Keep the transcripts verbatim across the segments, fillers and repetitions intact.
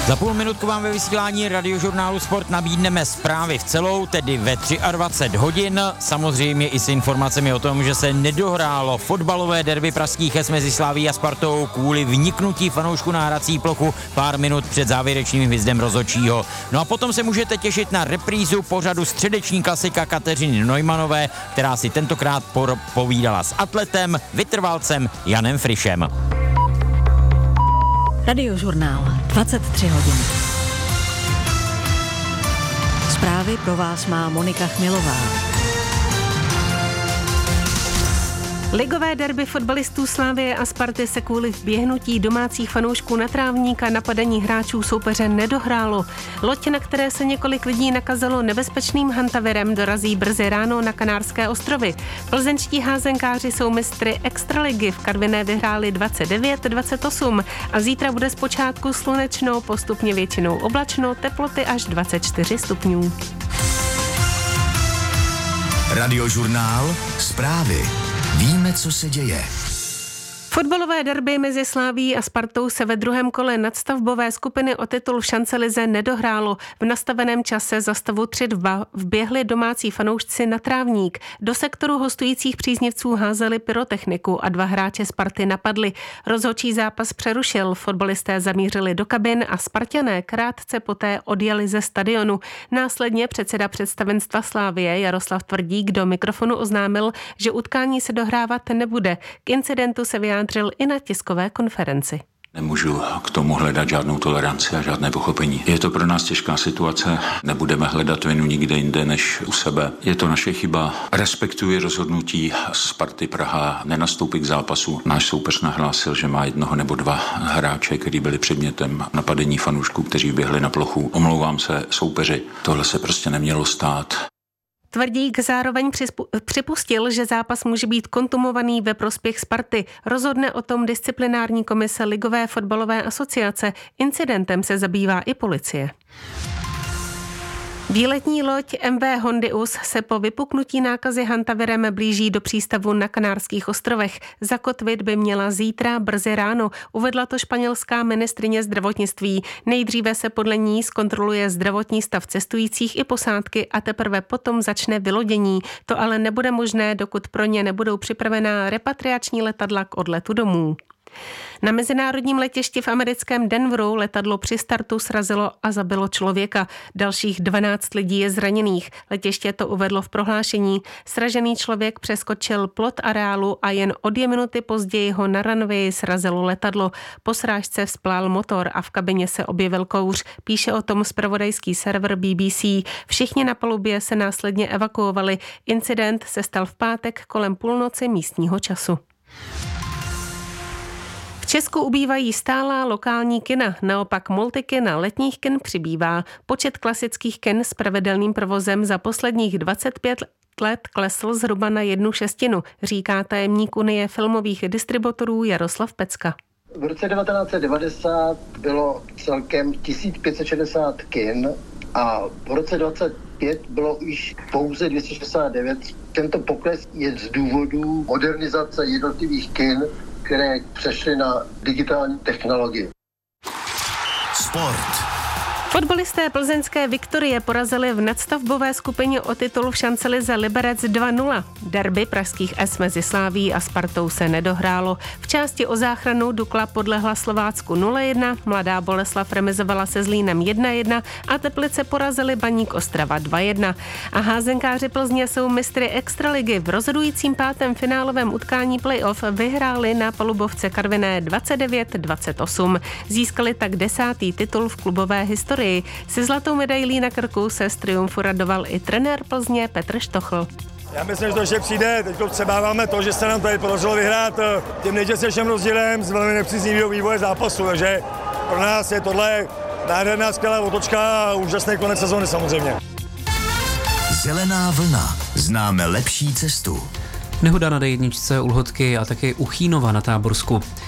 Za půl minutku vám ve vysílání Radiožurnálu Sport nabídneme zprávy v celou, tedy ve dvacet tři hodin. Samozřejmě i s informacemi o tom, že se nedohrálo fotbalové derby pražských es mezi Slavií a Spartou kvůli vniknutí fanoušku na hrací plochu pár minut před závěrečným hvizdem rozhodčího. No a potom se můžete těšit na reprízu pořadu středeční klasika Kateřiny Neumanové, která si tentokrát por- povídala s atletem, vytrvalcem Janem Frišem. Radiožurnál dvacet tři hodin. Zprávy pro vás má Monika Chmilová. Ligové derby fotbalistů Slavie a Sparty se kvůli vběhnutí domácích fanoušků na trávník a napadení hráčů soupeře nedohrálo. Loď, na které se několik lidí nakazilo nebezpečným hantavirem, dorazí brzy ráno na Kanárské ostrovy. Plzeňští házenkáři jsou mistry extraligy, v Karviné vyhráli dvacet devět dvacet osm a zítra bude zpočátku slunečno, postupně většinou oblačno, teploty až dvacet čtyři stupňů. Radiožurnál Zprávy. Víme, co se děje. Fotbalové derby mezi Slavií a Spartou se ve druhém kole nadstavbové skupiny o titul v šancelize nedohrálo. V nastaveném čase za stavu tři dva vběhli domácí fanoušci na trávník. Do sektoru hostujících příznivců házeli pyrotechniku a dva hráče Sparty napadli. Rozhodčí zápas přerušil, fotbalisté zamířili do kabin a Sparťané krátce poté odjeli ze stadionu. Následně předseda představenstva Slavie Jaroslav Tvrdík do mikrofonu oznámil, že utkání se dohrávat nebude. K incidentu se vyjádřil i na tiskové konferenci. Nemůžu k tomu hledat žádnou toleranci a žádné pochopení. Je to pro nás těžká situace, nebudeme hledat vinu nikde jinde než u sebe. Je to naše chyba. Respektuji rozhodnutí Sparty Praha nenastoupit k zápasu. Náš soupeř nahlásil, že má jednoho nebo dva hráče, kteří byli předmětem napadení fanoušků, kteří běhli na plochu. Omlouvám se soupeři, tohle se prostě nemělo stát. Tvrdík zároveň připustil, že zápas může být kontumovaný ve prospěch Sparty. Rozhodne o tom disciplinární komise Ligové fotbalové asociace. Incidentem se zabývá i policie. Výletní loď em vé Hondius se po vypuknutí nákazy hantavirem blíží do přístavu na Kanárských ostrovech. Zakotvit by měla zítra brzy ráno, uvedla to španělská ministryně zdravotnictví. Nejdříve se podle ní zkontroluje zdravotní stav cestujících i posádky a teprve potom začne vylodění. To ale nebude možné, dokud pro ně nebudou připravená repatriační letadla k odletu domů. Na mezinárodním letišti v americkém Denveru letadlo při startu srazilo a zabilo člověka. Dalších dvanáct lidí je zraněných. Letiště to uvedlo v prohlášení. Sražený člověk přeskočil plot areálu a jen o dvě minuty později ho na runwayi srazilo letadlo. Po srážce vzplál motor a v kabině se objevil kouř. Píše o tom zpravodajský server bé bé cé. Všichni na palubě se následně evakuovali. Incident se stal v pátek kolem půlnoci místního času. V Česku ubývají stálá lokální kina, naopak multikina letních kin přibývá. Počet klasických kin s pravidelným provozem za posledních dvacet pět let klesl zhruba na jednu šestinu, říká tajemník Unie filmových distributorů Jaroslav Pecka. V roce devatenáct set devadesát bylo celkem tisíc pět set šedesát kin a v roce dvacet pět bylo již pouze dvě stě šedesát devět. Tento pokles je z důvodu modernizace jednotlivých kin, které přešly na digitální technologii. Sport. Fotbalisté plzeňské Viktorie porazili v nadstavbové skupině o titul v šancelize Liberec dva nula. Derby pražských es mezi Slavií a Spartou se nedohrálo. V části o záchranu Dukla podlehla Slovácku nula jedna, Mladá Boleslav remizovala se Zlínem jedna jedna a Teplice porazili Baník Ostrava dva jedna. A házenkáři Plzně jsou mistry extraligy. V rozhodujícím pátém finálovém utkání playoff vyhráli na palubovce Karviné dvacet devět dvacet osm. Získali tak desátý titul v klubové historii. Se zlatou medailí na krku se z triumfu radoval i trenér Plzně Petr Štochl. Já myslím, že to ještě přijde. Teď přebáváme to, že se nám tady podařilo vyhrát tím nejtěsnějším rozdílem z velmi nepříznivého vývoje zápasu. Takže pro nás je tohle nádherná skvělá otočka a úžasný konec sezóny samozřejmě. Zelená vlna. Známe lepší cestu. Nehoda na dé jedna u Lhotky a také u Chínova na Táborsku.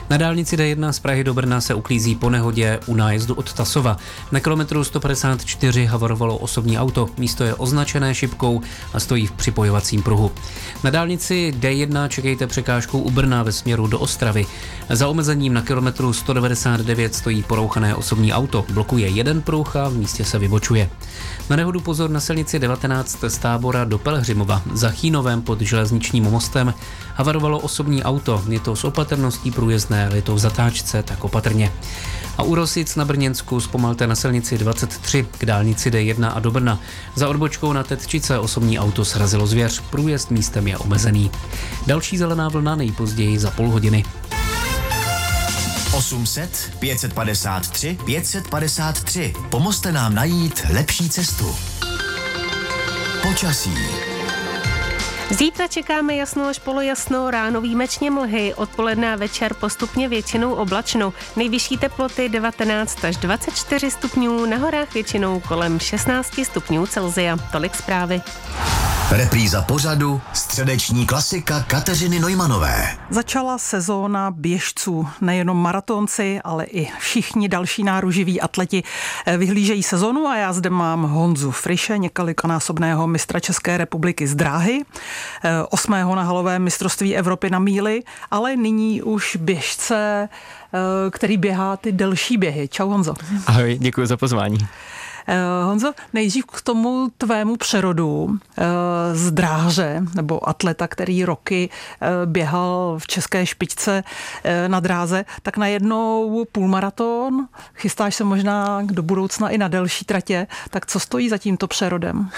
Na dálnici D jedna z Prahy do Brna se uklízí po nehodě u nájezdu od Tasova. Na kilometru sto padesát čtyři havarovalo osobní auto. Místo je označené šipkou a stojí v připojovacím pruhu. Na dálnici D jedna čekejte překážkou u Brna ve směru do Ostravy. Za omezením na kilometru sto devadesát devět stojí porouchané osobní auto. Blokuje jeden pruh a v místě se vybočuje. Na nehodu pozor na silnici devatenáct z Tábora do Pelhřimova. Za Chínovem pod železničním mostem havarovalo osobní auto. Je to s opatrností průjezdné, ale je to v zatáčce, tak opatrně. A u Rosic na Brněnsku zpomalte na silnici dvacet tři k dálnici D jedna a do Brna. Za odbočkou na Tetčice osobní auto srazilo zvěř. Průjezd místem je omezený. Další zelená vlna nejpozději za půl hodiny. osm set, pět set padesát tři, pět set padesát tři. Pomozte nám najít lepší cestu. Počasí. Zítra čekáme jasno až polojasno, ráno výjimečně mlhy, odpoledne a večer postupně většinou oblačno. Nejvyšší teploty devatenáct až dvacet čtyři stupňů, na horách většinou kolem šestnáct stupňů Celsia. Tolik zprávy. Repríza pořadu středeční klasika Kateřiny Neumanové. Začala sezóna běžců. Nejenom maratonci, ale i všichni další náruživí atleti vyhlížejí sezonu a já zde mám Honzu Friše, několikanásobného mistra České republiky z dráhy, osmého na halovém mistrovství Evropy na míli, ale nyní už běžce, který běhá ty delší běhy. Čau Honzo. Ahoj, děkuji za pozvání. Honzo, nejdřív k tomu tvému přerodu z dráhaře nebo atleta, který roky běhal v české špičce na dráze, tak najednou půlmaraton, chystáš se možná do budoucna i na delší tratě, tak co stojí za tímto přerodem?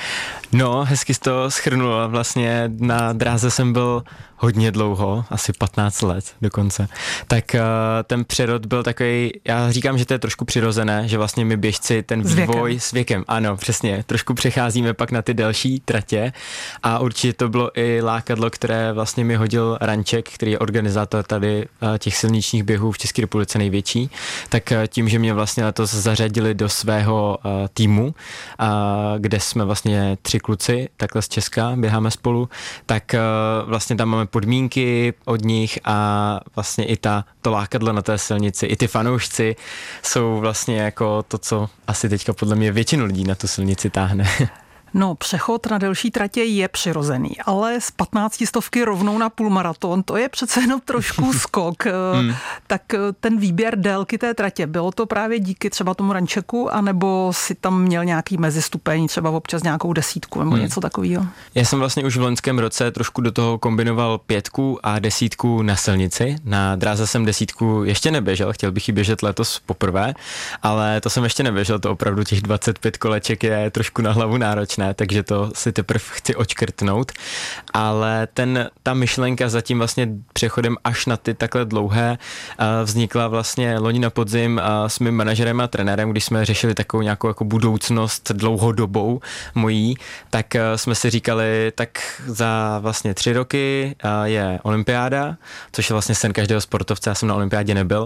No, hezky jsi to shrnula. Vlastně na dráze jsem byl hodně dlouho, asi patnáct let dokonce. Tak uh, ten přerod byl takový, já říkám, že to je trošku přirozené, že vlastně my běžci ten s vývoj věkem. s věkem, ano, přesně, trošku přecházíme pak na ty delší tratě a určitě to bylo i lákadlo, které vlastně mi hodil Ranček, který je organizátor tady uh, těch silničních běhů v České republice největší, tak uh, tím, že mě vlastně letos zařadili do svého uh, týmu, uh, kde jsme vlastně tři kluci, takhle z Česka, běháme spolu, tak uh, vlastně tam máme podmínky od nich a vlastně i ta, to lákadlo na té silnici, i ty fanoušci jsou vlastně jako to, co asi teďka podle mě většinu lidí na tu silnici táhne. No, přechod na delší tratě je přirozený, ale z patnácti stovky rovnou na půlmaraton, to je přece jenom trošku skok. hmm. Tak ten výběr délky té tratě, bylo to právě díky třeba tomu Rančeku, anebo si tam měl nějaký mezistupeň, třeba občas nějakou desítku nebo hmm. něco takového? Já jsem vlastně už v loňském roce trošku do toho kombinoval pětku a desítku na silnici. Na dráze jsem desítku ještě neběžel, chtěl bych ji běžet letos poprvé, ale to jsem ještě neběžel, to opravdu těch dvacet pět koleček je trošku na hlavu náročné. Takže to si teprve chci odškrtnout, ale ten, ta myšlenka za tím vlastně přechodem až na ty takhle dlouhé vznikla vlastně loni na podzim s mým manažerem a trenérem, když jsme řešili takovou nějakou jako budoucnost dlouhodobou mojí, tak jsme si říkali, tak za vlastně tři roky je olympiáda, což je vlastně sen každého sportovce, já jsem na olympiádě nebyl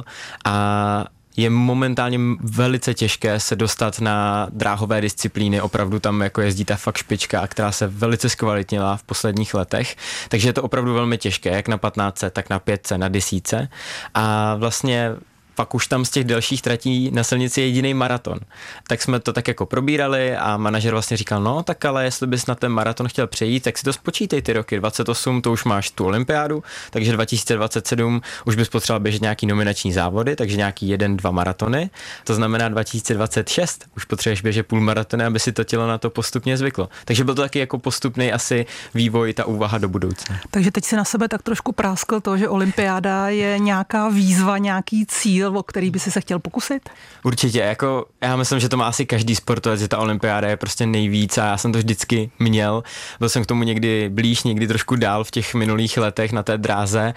a je momentálně velice těžké se dostat na dráhové disciplíny, opravdu tam jako jezdí ta fakt špička, která se velice zkvalitnila v posledních letech, takže je to opravdu velmi těžké, jak na patnáctce, tak na pětce, na desítce a vlastně pak už tam z těch delších tratí na silnici je jediný maraton. Tak jsme to tak jako probírali a manažer vlastně říkal, no tak ale jestli bys na ten maraton chtěl přejít, tak si to spočítej ty roky. dvacet osm to už máš tu olympiádu, takže dva tisíce dvacet sedm už bys potřeboval běžet nějaký nominační závody, takže nějaký jeden, dva maratony. To znamená dva tisíce dvacet šest už potřebuješ běžet půl maratony, aby si to tělo na to postupně zvyklo. Takže byl to taky jako postupný asi vývoj, ta úvaha do budoucna. Takže teď si na sebe tak trošku práskl to, že olympiáda je nějaká výzva, nějaký cíl, o který by si se chtěl pokusit? Určitě, jako já myslím, že to má asi každý sportovec, že ta olympiáda je prostě nejvíc a já jsem to vždycky měl. Byl jsem k tomu někdy blíž, někdy trošku dál v těch minulých letech na té dráze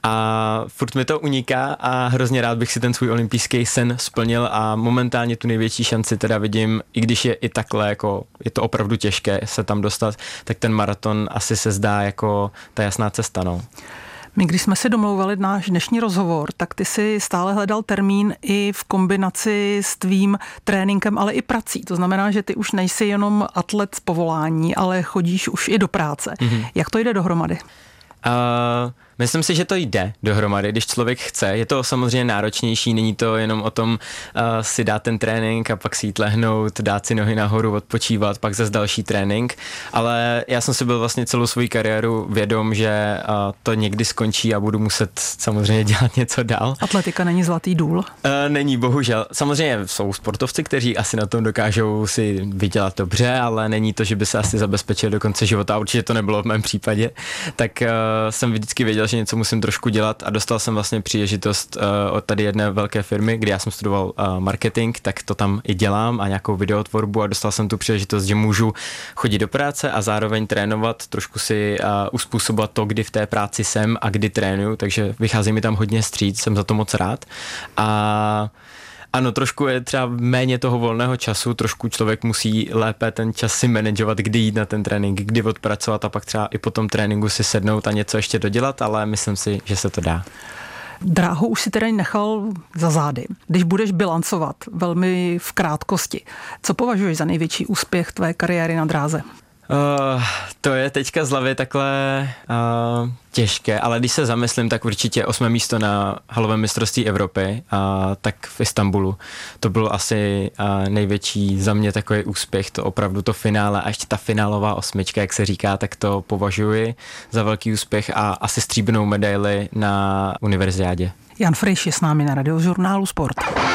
a furt mi to uniká a hrozně rád bych si ten svůj olympijský sen splnil a momentálně tu největší šanci teda vidím, i když je i takhle, jako je to opravdu těžké se tam dostat, tak ten maraton asi se zdá jako ta jasná cesta, no. My, když jsme si domlouvali náš dnešní rozhovor, tak ty si stále hledal termín i v kombinaci s tvým tréninkem, ale i prací. To znamená, že ty už nejsi jenom atlet z povolání, ale chodíš už i do práce. Mm-hmm. Jak to jde dohromady? Uh... Myslím si, že to jde dohromady, když člověk chce. Je to samozřejmě náročnější, není to jenom o tom uh, si dát ten trénink a pak si jít lehnout, dát si nohy nahoru, odpočívat, pak zase další trénink. Ale já jsem si byl vlastně celou svou kariéru vědom, že uh, to někdy skončí a budu muset samozřejmě dělat něco dál. Atletika není zlatý důl? Uh, není, bohužel. Samozřejmě jsou sportovci, kteří asi na tom dokážou si vydělat dobře, ale není to, že by se asi zabezpečil do konce života. Určitě to nebylo v mém případě. Tak uh, jsem vždycky věděl, že něco musím trošku dělat a dostal jsem vlastně příležitost uh, od tady jedné velké firmy, kde já jsem studoval uh, marketing, tak to tam i dělám a nějakou videotvorbu a dostal jsem tu příležitost, že můžu chodit do práce a zároveň trénovat, trošku si uh, uspůsobovat to, kdy v té práci jsem a kdy trénuju, takže vychází mi tam hodně vstříc, jsem za to moc rád. A ano, trošku je třeba méně toho volného času, trošku člověk musí lépe ten čas si manažovat, kdy jít na ten trénink, kdy odpracovat a pak třeba i po tom tréninku si sednout a něco ještě dodělat, ale myslím si, že se to dá. Dráhu už si tedy nechal za zády. Když budeš bilancovat velmi v krátkosti, co považuješ za největší úspěch tvé kariéry na dráze? Uh, to je teďka z hlavy takhle uh, těžké, ale když se zamyslím, tak určitě osmé místo na halovém mistrovství Evropy, uh, tak v Istanbulu. To byl asi uh, největší za mě takový úspěch, to opravdu to finále a ještě ta finálová osmička, jak se říká, tak to považuji za velký úspěch a asi stříbrnou medaili na univerziádě. Jan Friš je s námi na Radiožurnálu Sport.